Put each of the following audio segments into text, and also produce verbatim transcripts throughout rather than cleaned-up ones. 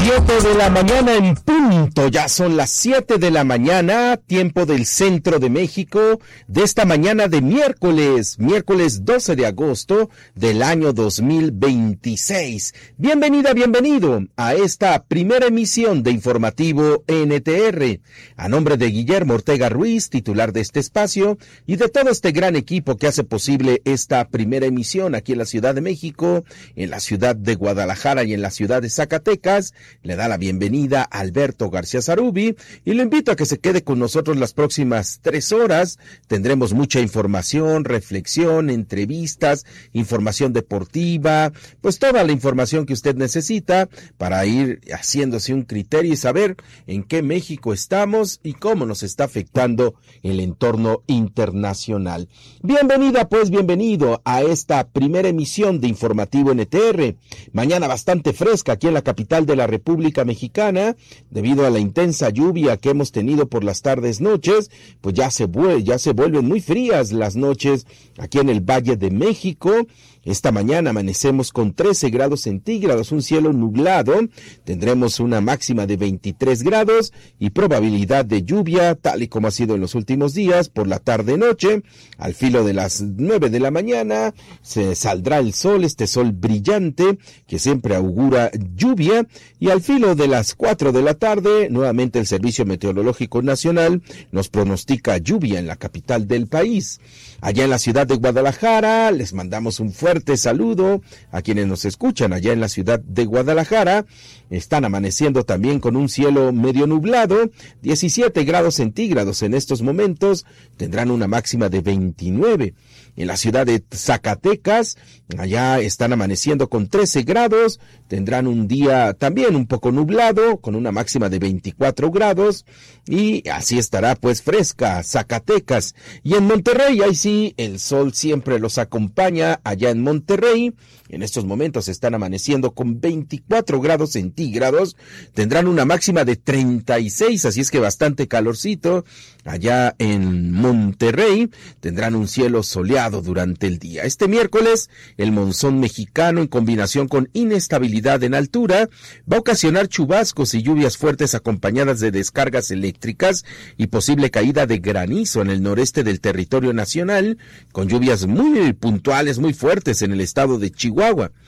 Siete de la mañana en punto, ya son las siete de la mañana, tiempo del centro de México, de esta mañana de miércoles, miércoles doce de agosto del año dos mil veintiséis. Bienvenida, bienvenido a esta primera emisión de Informativo N T R. A nombre de Guillermo Ortega Ruiz, titular de este espacio, y de todo este gran equipo que hace posible esta primera emisión aquí en la Ciudad de México, en la ciudad de Guadalajara y en la ciudad de Zacatecas, le da la bienvenida a Alberto García Zarubi y lo invito a que se quede con nosotros las próximas tres horas. Tendremos mucha información, reflexión, entrevistas, información deportiva, pues toda la información que usted necesita para ir haciéndose un criterio y saber en qué México estamos y cómo nos está afectando el entorno internacional. Bienvenida, pues bienvenido a esta primera emisión de Informativo N T R. Mañana bastante fresca aquí en la capital de la República Mexicana, debido a la intensa lluvia que hemos tenido por las tardes noches, pues ya se, vuel- ya se vuelven muy frías las noches aquí en el Valle de México. Esta mañana amanecemos con trece grados centígrados, un cielo nublado, tendremos una máxima de veintitrés grados y probabilidad de lluvia, tal y como ha sido en los últimos días, por la tarde-noche. Al filo de las nueve de la mañana se saldrá el sol, este sol brillante que siempre augura lluvia, y al filo de las cuatro de la tarde, nuevamente el Servicio Meteorológico Nacional nos pronostica lluvia en la capital del país. Allá en la ciudad de Guadalajara, les mandamos un fuerte saludo a quienes nos escuchan allá en la ciudad de Guadalajara. Están amaneciendo también con un cielo medio nublado, diecisiete grados centígrados en estos momentos, tendrán una máxima de veintinueve. En la ciudad de Zacatecas, allá están amaneciendo con trece grados, tendrán un día también un poco nublado, con una máxima de veinticuatro grados, y así estará pues fresca Zacatecas. Y en Monterrey, ahí sí, el sol siempre los acompaña allá en Monterrey. En estos momentos están amaneciendo con veinticuatro grados centígrados, tendrán una máxima de treinta y seis, así es que bastante calorcito allá en Monterrey. Tendrán un cielo soleado durante el día. Este miércoles, el monzón mexicano, en combinación con inestabilidad en altura, va a ocasionar chubascos y lluvias fuertes acompañadas de descargas eléctricas y posible caída de granizo en el noreste del territorio nacional, con lluvias muy puntuales, muy fuertes en el estado de Chihuahua.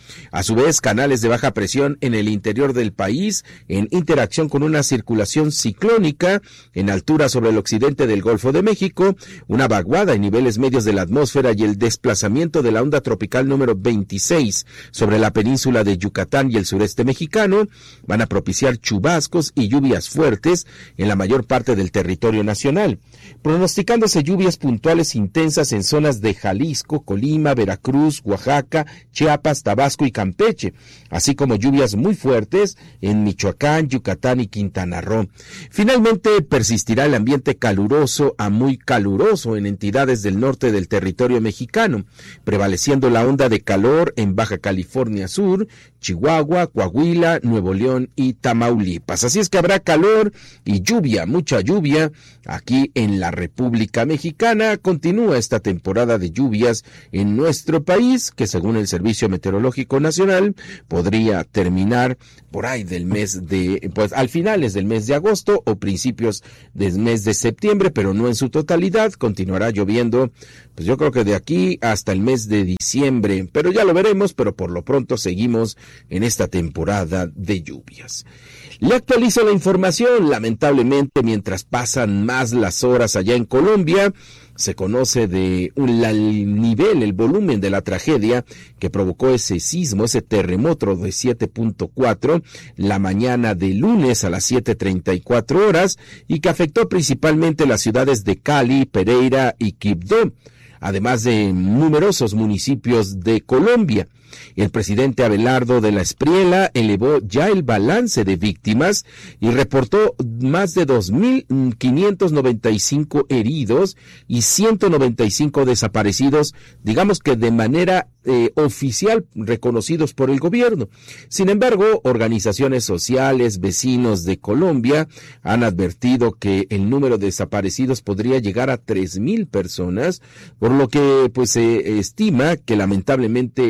A su vez, canales de baja presión en el interior del país, en interacción con una circulación ciclónica en altura sobre el occidente del Golfo de México, una vaguada en niveles medios de la atmósfera y el desplazamiento de la onda tropical número veintiséis sobre la península de Yucatán y el sureste mexicano, van a propiciar chubascos y lluvias fuertes en la mayor parte del territorio nacional, pronosticándose lluvias puntuales intensas en zonas de Jalisco, Colima, Veracruz, Oaxaca, Chiapas, Tabasco y Campeche, así como lluvias muy fuertes en Michoacán, Yucatán y Quintana Roo. Finalmente, persistirá el ambiente caluroso a muy caluroso en entidades del norte del territorio mexicano, prevaleciendo la onda de calor en Baja California Sur, Chihuahua, Coahuila, Nuevo León y Tamaulipas. Así es que habrá calor y lluvia, mucha lluvia aquí en la República Mexicana. Continúa esta temporada de lluvias en nuestro país, que según el Servicio Meteorológico Nacional podría terminar por ahí del mes de, pues al finales del mes de agosto o principios del mes de septiembre, pero no en su totalidad. Continuará lloviendo, pues yo creo que de aquí hasta el mes de diciembre, pero ya lo veremos, pero por lo pronto seguimos en esta temporada de lluvias. Le actualizo la información. Lamentablemente, mientras pasan más las horas allá en Colombia, se conoce de un, la, el nivel, el volumen de la tragedia que provocó ese sismo, ese terremoto de siete punto cuatro la mañana de lunes a las siete treinta y cuatro horas y que afectó principalmente las ciudades de Cali, Pereira y Quibdó, además de numerosos municipios de Colombia. El presidente Abelardo de la Espriella elevó ya el balance de víctimas y reportó más de dos mil quinientos noventa y cinco heridos y ciento noventa y cinco desaparecidos, digamos que de manera eh, oficial reconocidos por el gobierno. Sin embargo, organizaciones sociales, vecinos de Colombia han advertido que el número de desaparecidos podría llegar a tres mil personas, por lo que pues se estima que lamentablemente el número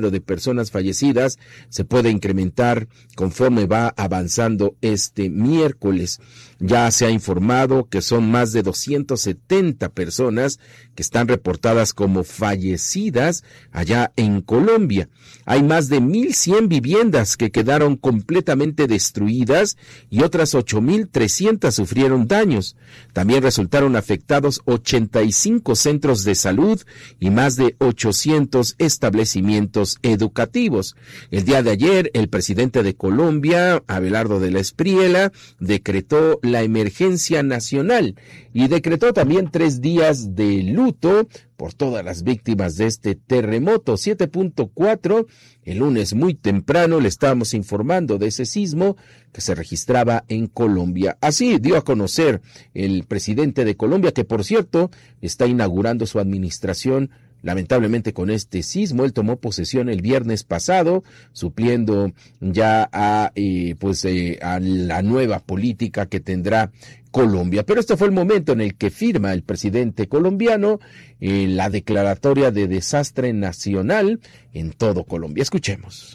número de personas fallecidas se puede incrementar conforme va avanzando este miércoles. Ya se ha informado que son más de doscientas setenta personas que están reportadas como fallecidas allá en Colombia. Hay más de mil cien viviendas que quedaron completamente destruidas y otras ocho mil trescientas sufrieron daños. También resultaron afectados ochenta y cinco centros de salud y más de ochocientos establecimientos educativos. El día de ayer, el presidente de Colombia, Abelardo de la Espriella, decretó la emergencia nacional y decretó también tres días de luto por todas las víctimas de este terremoto. siete punto cuatro, el lunes muy temprano le estábamos informando de ese sismo que se registraba en Colombia. Así dio a conocer el presidente de Colombia, que por cierto está inaugurando su administración. Lamentablemente con este sismo, él tomó posesión el viernes pasado, supliendo ya a eh, pues eh, a la nueva política que tendrá Colombia. Pero este fue el momento en el que firma el presidente colombiano eh, la declaratoria de desastre nacional en todo Colombia. Escuchemos.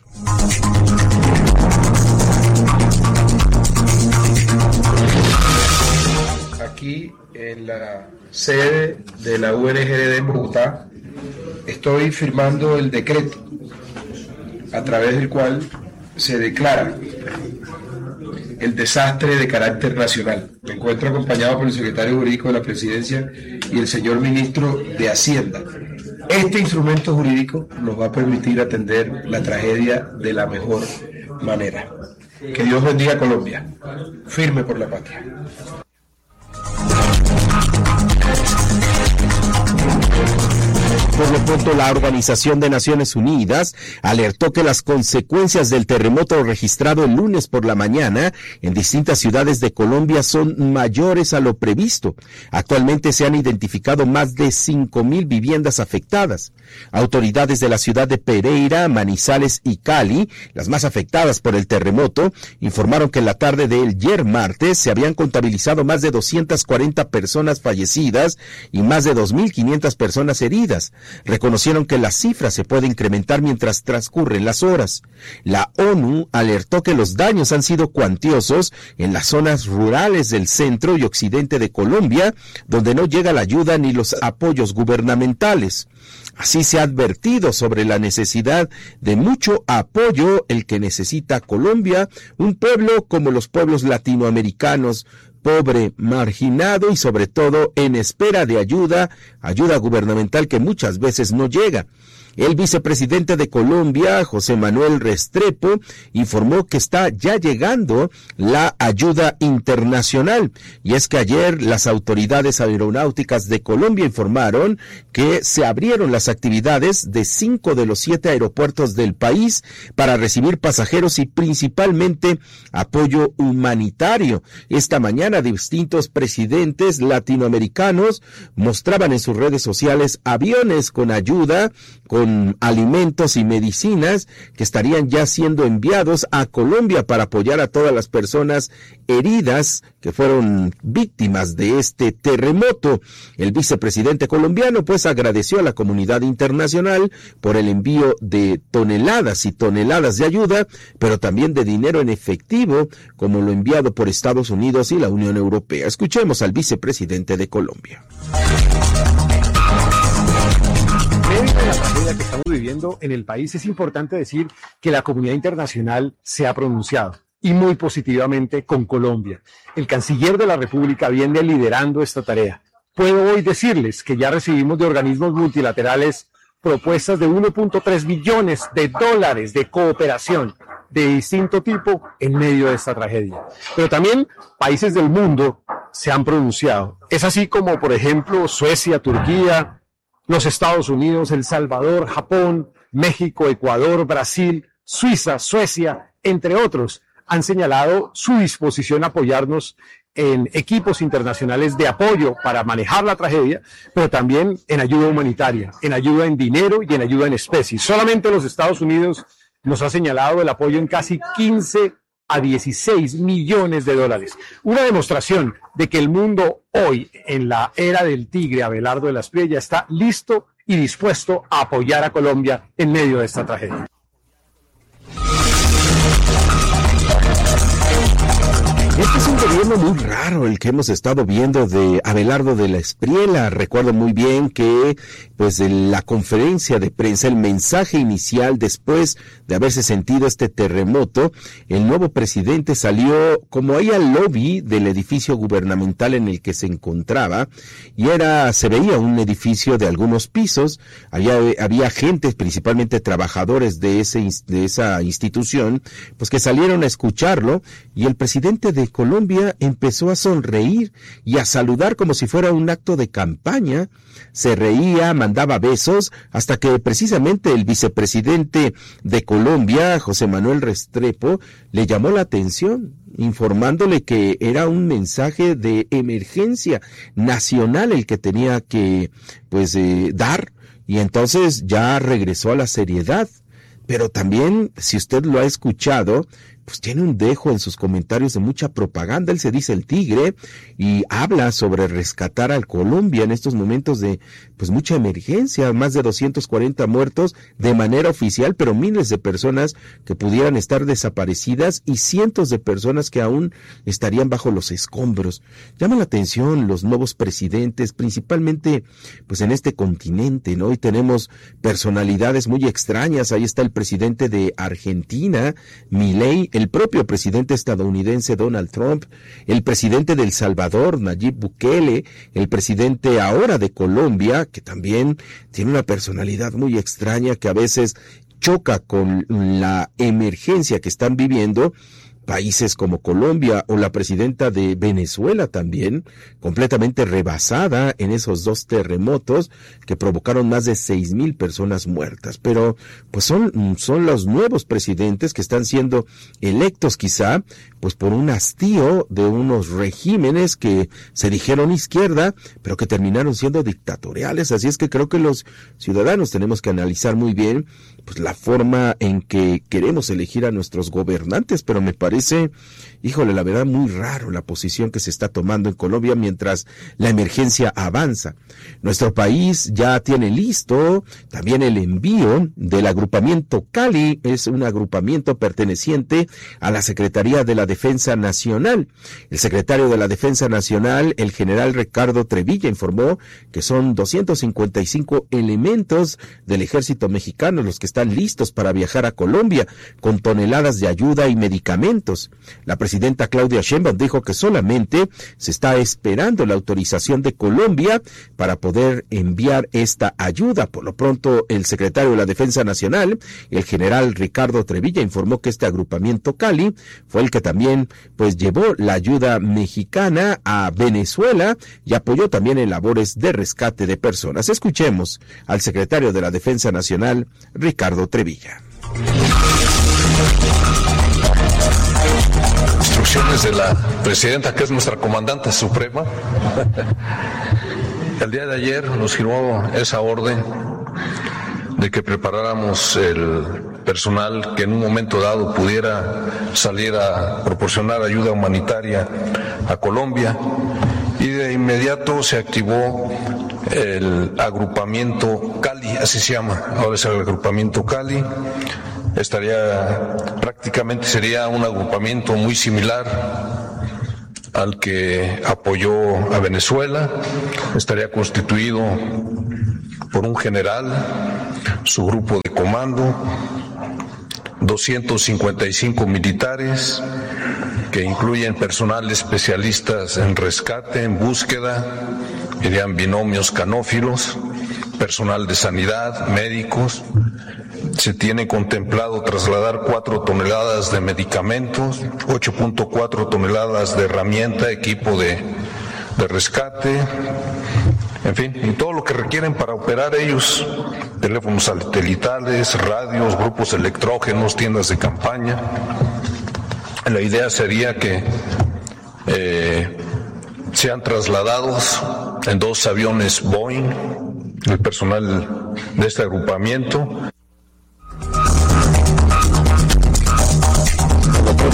Aquí en la sede de la U N G R D en Bogotá, estoy firmando el decreto a través del cual se declara el desastre de carácter nacional. Me encuentro acompañado por el secretario jurídico de la Presidencia y el señor ministro de Hacienda. Este instrumento jurídico nos va a permitir atender la tragedia de la mejor manera. Que Dios bendiga a Colombia. Firme por la patria. Por lo pronto, la Organización de Naciones Unidas alertó que las consecuencias del terremoto registrado el lunes por la mañana en distintas ciudades de Colombia son mayores a lo previsto. Actualmente se han identificado más de cinco mil viviendas afectadas. Autoridades de la ciudad de Pereira, Manizales y Cali, las más afectadas por el terremoto, informaron que en la tarde de ayer martes se habían contabilizado más de doscientas cuarenta personas fallecidas y más de dos mil quinientas personas heridas. Reconocieron que la cifra se puede incrementar mientras transcurren las horas. La ONU alertó que los daños han sido cuantiosos en las zonas rurales del centro y occidente de Colombia, donde no llega la ayuda ni los apoyos gubernamentales. Así se ha advertido sobre la necesidad de mucho apoyo el que necesita Colombia, un pueblo como los pueblos latinoamericanos, pobre, marginado y sobre todo en espera de ayuda, ayuda gubernamental que muchas veces no llega. El vicepresidente de Colombia, José Manuel Restrepo, informó que está ya llegando la ayuda internacional. Y es que ayer las autoridades aeronáuticas de Colombia informaron que se abrieron las actividades de cinco de los siete aeropuertos del país para recibir pasajeros y principalmente apoyo humanitario. Esta mañana distintos presidentes latinoamericanos mostraban en sus redes sociales aviones con ayuda, con alimentos y medicinas que estarían ya siendo enviados a Colombia para apoyar a todas las personas heridas que fueron víctimas de este terremoto. El vicepresidente colombiano pues agradeció a la comunidad internacional por el envío de toneladas y toneladas de ayuda, pero también de dinero en efectivo, como lo enviado por Estados Unidos y la Unión Europea. Escuchemos al vicepresidente de Colombia. Debido a la tragedia que estamos viviendo en el país, es importante decir que la comunidad internacional se ha pronunciado y muy positivamente con Colombia. El canciller de la República viene liderando esta tarea. Puedo hoy decirles que ya recibimos de organismos multilaterales propuestas de uno punto tres billones de dólares de cooperación de distinto tipo en medio de esta tragedia. Pero también países del mundo se han pronunciado. Es así como, por ejemplo, Suecia, Turquía, los Estados Unidos, El Salvador, Japón, México, Ecuador, Brasil, Suiza, Suecia, entre otros, han señalado su disposición a apoyarnos en equipos internacionales de apoyo para manejar la tragedia, pero también en ayuda humanitaria, en ayuda en dinero y en ayuda en especie. Solamente los Estados Unidos nos ha señalado el apoyo en casi quince a dieciséis millones de dólares. Una demostración de que el mundo hoy, en la era del tigre Abelardo de la Espriella, está listo y dispuesto a apoyar a Colombia en medio de esta tragedia. Este es un gobierno muy raro el que hemos estado viendo de Abelardo de la Espriella. Recuerdo muy bien que, pues, en la conferencia de prensa, el mensaje inicial después de haberse sentido este terremoto, el nuevo presidente salió como ahí al lobby del edificio gubernamental en el que se encontraba, y era, se veía un edificio de algunos pisos, había, había gente, principalmente trabajadores de ese, de esa institución, pues que salieron a escucharlo, y el presidente de Colombia empezó a sonreír y a saludar como si fuera un acto de campaña. Se reía, mandaba besos, hasta que precisamente el vicepresidente de Colombia, José Manuel Restrepo, le llamó la atención, informándole que era un mensaje de emergencia nacional el que tenía que, pues, eh, dar, y entonces ya regresó a la seriedad. Pero también, si usted lo ha escuchado, pues tiene un dejo en sus comentarios de mucha propaganda. Él se dice el tigre y habla sobre rescatar a Colombia en estos momentos de, pues, mucha emergencia, más de doscientos cuarenta muertos de manera oficial, pero miles de personas que pudieran estar desaparecidas y cientos de personas que aún estarían bajo los escombros. Llama la atención los nuevos presidentes, principalmente, pues, en este continente, ¿no? Y tenemos personalidades muy extrañas. Ahí está el presidente de Argentina, Milei, el propio presidente estadounidense Donald Trump, el presidente de El Salvador, Nayib Bukele, el presidente ahora de Colombia, que también tiene una personalidad muy extraña que a veces choca con la emergencia que están viviendo países como Colombia, o la presidenta de Venezuela también, completamente rebasada en esos dos terremotos que provocaron más de seis mil personas muertas. Pero pues son, son los nuevos presidentes que están siendo electos quizá pues por un hastío de unos regímenes que se dijeron izquierda, pero que terminaron siendo dictatoriales. Así es que creo que los ciudadanos tenemos que analizar muy bien pues la forma en que queremos elegir a nuestros gobernantes, pero me parece, híjole, la verdad muy raro la posición que se está tomando en Colombia mientras la emergencia avanza. Nuestro país ya tiene listo también el envío del agrupamiento Cali, es un agrupamiento perteneciente a la Secretaría de la Defensa Nacional. El secretario de la Defensa Nacional, el general Ricardo Trevilla, informó que son doscientos cincuenta y cinco elementos del ejército mexicano los que están listos para viajar a Colombia con toneladas de ayuda y medicamentos. La presidenta Claudia Sheinbaum dijo que solamente se está esperando la autorización de Colombia para poder enviar esta ayuda. Por lo pronto, el secretario de la Defensa Nacional, el general Ricardo Trevilla, informó que este agrupamiento Cali fue el que también pues llevó la ayuda mexicana a Venezuela y apoyó también en labores de rescate de personas. Escuchemos al secretario de la Defensa Nacional, Ricardo Trevilla. Instrucciones de la presidenta, que es nuestra comandante suprema. El día de ayer nos firmó esa orden de que preparáramos el personal que en un momento dado pudiera salir a proporcionar ayuda humanitaria a Colombia, y de inmediato se activó el agrupamiento Cali, así se llama, ahora es el agrupamiento Cali. Estaría, prácticamente sería un agrupamiento muy similar al que apoyó a Venezuela. Estaría constituido por un general, su grupo de comando, doscientos cincuenta y cinco militares, que incluyen personal especialistas en rescate, en búsqueda, irían binomios canófilos, personal de sanidad, médicos. Se tiene contemplado trasladar cuatro toneladas de medicamentos, ocho punto cuatro toneladas de herramienta, equipo de, de rescate, en fin, y todo lo que requieren para operar ellos, teléfonos satelitales, radios, grupos electrógenos, tiendas de campaña. La idea sería que eh, sean trasladados en dos aviones Boeing el personal de este agrupamiento.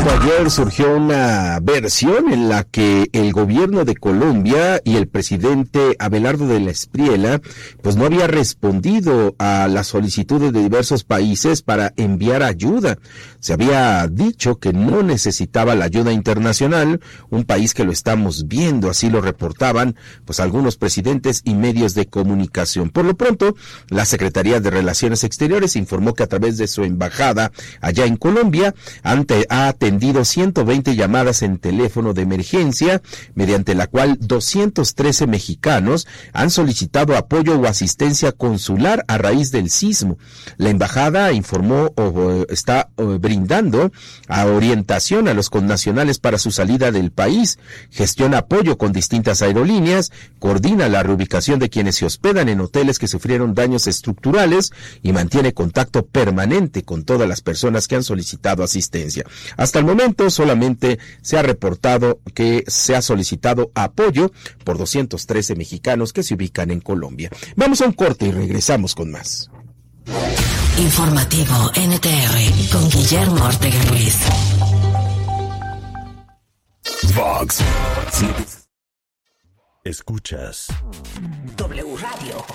Justo ayer surgió una versión en la que el gobierno de Colombia y el presidente Abelardo de la Espriella pues no había respondido a las solicitudes de diversos países para enviar ayuda. Se había dicho que no necesitaba la ayuda internacional, un país que lo estamos viendo, así lo reportaban pues algunos presidentes y medios de comunicación. Por lo pronto, la Secretaría de Relaciones Exteriores informó que a través de su embajada allá en Colombia ante, ha atendido ciento veinte llamadas en teléfono de emergencia, mediante la cual doscientos trece mexicanos han solicitado apoyo o asistencia consular a raíz del sismo. La embajada informó o está o, brindando a orientación a los connacionales para su salida del país, gestiona apoyo con distintas aerolíneas, coordina la reubicación de quienes se hospedan en hoteles que sufrieron daños estructurales y mantiene contacto permanente con todas las personas que han solicitado asistencia. Hasta el momento solamente se ha reportado que se ha solicitado apoyo por doscientos trece mexicanos que se ubican en Colombia. Vamos a un corte y regresamos con más. Informativo N T R con Guillermo Ortega Ruiz. Vox. Sí. Escuchas W Radio.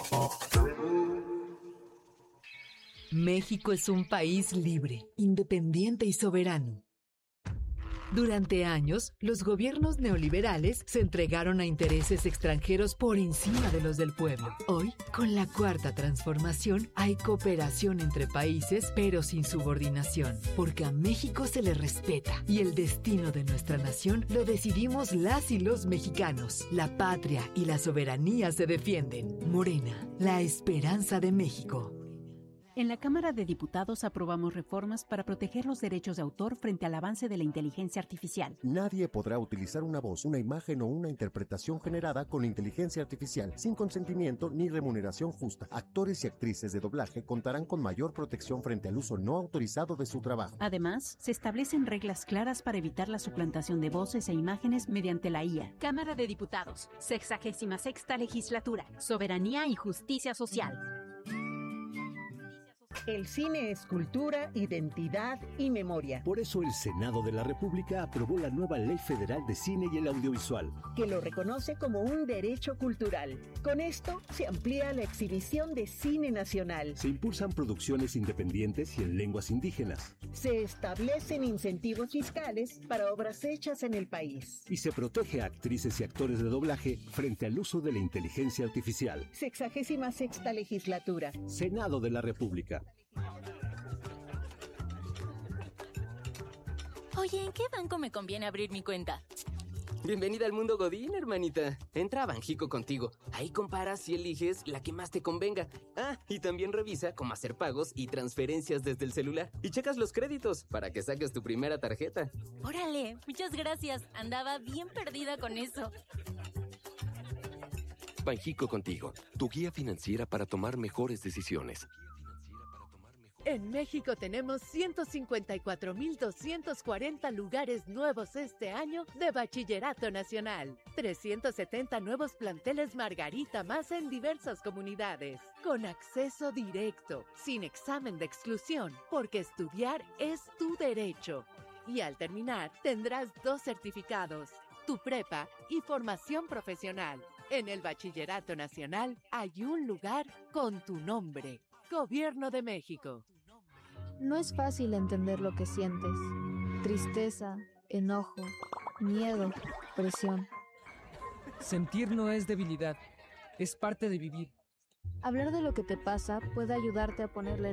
México es un país libre, independiente y soberano. Durante años, los gobiernos neoliberales se entregaron a intereses extranjeros por encima de los del pueblo. Hoy, con la cuarta transformación, hay cooperación entre países, pero sin subordinación, porque a México se le respeta y el destino de nuestra nación lo decidimos las y los mexicanos. La patria y la soberanía se defienden. Morena, la esperanza de México. En la Cámara de Diputados aprobamos reformas para proteger los derechos de autor frente al avance de la inteligencia artificial. Nadie podrá utilizar una voz, una imagen o una interpretación generada con inteligencia artificial sin consentimiento ni remuneración justa. Actores y actrices de doblaje contarán con mayor protección frente al uso no autorizado de su trabajo. Además, se establecen reglas claras para evitar la suplantación de voces e imágenes mediante la I A. Cámara de Diputados, sexagésima sexta legislatura, soberanía y justicia social. El cine es cultura, identidad y memoria. Por eso el Senado de la República aprobó la nueva Ley Federal de Cine y el Audiovisual, que lo reconoce como un derecho cultural. Con esto se amplía la exhibición de cine nacional. Se impulsan producciones independientes y en lenguas indígenas. Se establecen incentivos fiscales para obras hechas en el país. Y se protege a actrices y actores de doblaje frente al uso de la inteligencia artificial. Sexagésima sexta legislatura. Senado de la República. Oye, ¿en qué banco me conviene abrir mi cuenta? Bienvenida al mundo Godín, hermanita. Entra a Banjico Contigo. Ahí comparas y eliges la que más te convenga. Ah, y también revisa cómo hacer pagos y transferencias desde el celular. Y checas los créditos para que saques tu primera tarjeta. Órale, muchas gracias. Andaba bien perdida con eso. Banjico Contigo, tu guía financiera para tomar mejores decisiones. En México tenemos ciento cincuenta y cuatro mil doscientos cuarenta lugares nuevos este año de Bachillerato Nacional. trescientos setenta nuevos planteles Margarita más en diversas comunidades. Con acceso directo, sin examen de exclusión, porque estudiar es tu derecho. Y al terminar, tendrás dos certificados, tu prepa y formación profesional. En el Bachillerato Nacional hay un lugar con tu nombre. Gobierno de México. No es fácil entender lo que sientes. Tristeza, enojo, miedo, presión. Sentir no es debilidad, es parte de vivir. Hablar de lo que te pasa puede ayudarte a ponerle